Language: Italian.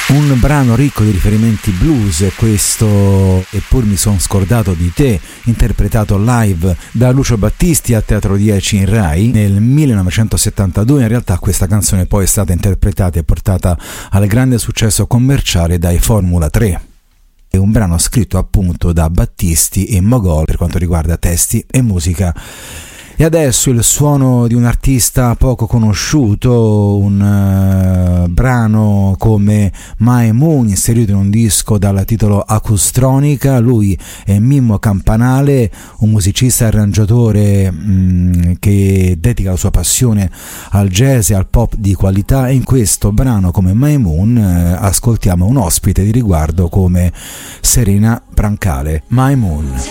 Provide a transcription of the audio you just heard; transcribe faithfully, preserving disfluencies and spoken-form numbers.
Un brano ricco di riferimenti blues, questo Eppur mi son scordato di te, interpretato live da Lucio Battisti a Teatro dieci in Rai nel millenovecentosettantadue. In realtà questa canzone poi è stata interpretata e portata al grande successo commerciale dai Formula tre. È un brano scritto appunto da Battisti e Mogol per quanto riguarda testi e musica. E adesso il suono di un artista poco conosciuto, un uh, brano come My Moon inserito in un disco dal titolo Acustronica. Lui è Mimmo Campanale, un musicista e arrangiatore mh, che dedica la sua passione al jazz e al pop di qualità, e in questo brano come My Moon uh, ascoltiamo un ospite di riguardo come Serena Brancale. My Moon.